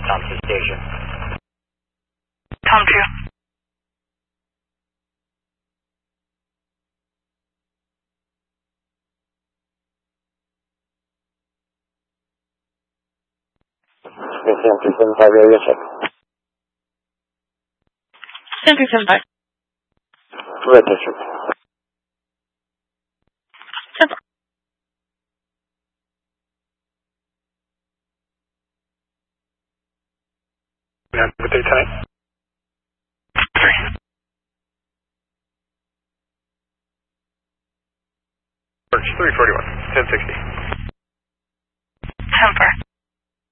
Thompson Station. Tom 2. Sam 375 radio check. Sam 375. Red District. Simple. Yeah, good day tonight. 3. Birch 341, 1060. 10-4.